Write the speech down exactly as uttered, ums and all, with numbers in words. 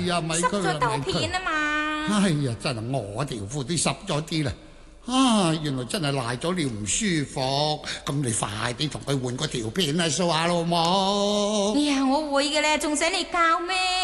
呀，咪佢啦， 濕咗豆咪佢片啊嘛。 哎呀，真係我條褲都濕咗啲啦。啊，原來真係賴咗尿唔舒服，咁你快啲同佢換個條片啊，蘇下老母。 哎呀，我會嘅咧，仲使你教咩？